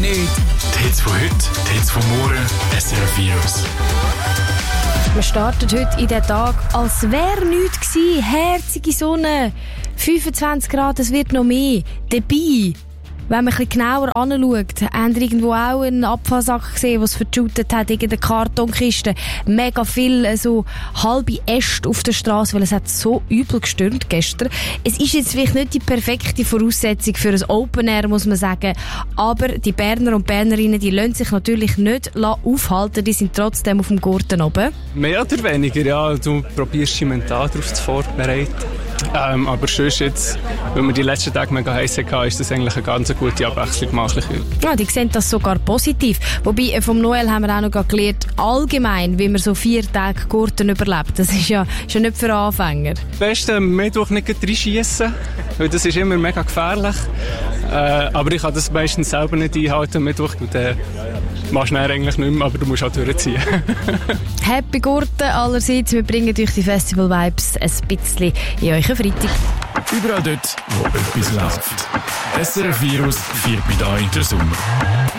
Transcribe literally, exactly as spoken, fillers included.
nicht. Die Hits von heute, die Hits von morgen, S R F Virus. Wir starten heute in den Tag, als wäre nichts gewesen. Herzige Sonne, fünfundzwanzig Grad, es wird noch mehr. Dabei, wenn man ein bisschen genauer anschaut, haben wir irgendwo auch einen Abfallsack gesehen, der es verschüttet hat, irgendeine Kartonkiste. Mega viel so halbe Äste auf der Straße, weil es hat so übel gestürmt gestern. Es ist jetzt vielleicht nicht die perfekte Voraussetzung für ein Open Air, muss man sagen. Aber die Berner und Bernerinnen, die lassen sich natürlich nicht aufhalten. Die sind trotzdem auf dem Gurten oben. Mehr oder weniger, ja. Du probierst dich mental darauf zu vorbereiten. Ähm, aber sonst jetzt, weil wir die letzten Tage mega heiß hatten, ist das eigentlich eine ganz gute Abwechslung gemacht. Ja, die sehen das sogar positiv. Wobei, vom Noel haben wir auch noch gelernt, allgemein, wie man so vier Tage Gurten überlebt. Das ist ja schon nicht für Anfänger. Am besten Mittwoch nicht reinschiessen, weil das ist immer mega gefährlich. Äh, aber ich kann das meistens selber nicht einhalten, Mittwoch. Und dann machst du eigentlich nicht mehr, aber du musst auch durchziehen. Happy Gurten allerseits. Wir bringen durch die Festival-Vibes ein bisschen in euren Freitag. Überall dort, wo etwas läuft. S R F Virus feiert mit euch den Sommer.